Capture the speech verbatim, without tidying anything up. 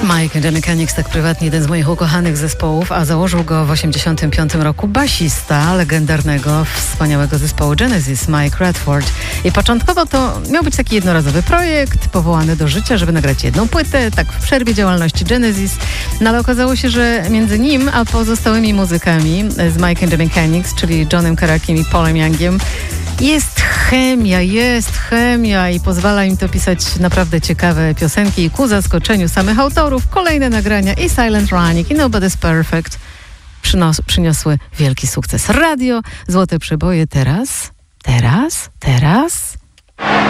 Mike and the Mechanics, tak prywatnie jeden z moich ukochanych zespołów, a założył go w osiemdziesiątym piątym roku basista legendarnego, wspaniałego zespołu Genesis, Mike Redford. I początkowo to miał być taki jednorazowy projekt, powołany do życia, żeby nagrać jedną płytę, tak w przerwie działalności Genesis. No ale okazało się, że między nim a pozostałymi muzykami z Mike and the Mechanics, czyli Johnem Carakiem i Paulem Youngiem, jest chemia, jest chemia i pozwala im to pisać naprawdę ciekawe piosenki i ku zaskoczeniu samych autorów kolejne nagrania i Silent Running i Nobody's Perfect przynos- przyniosły wielki sukces. Radio, złote przeboje teraz, teraz, teraz...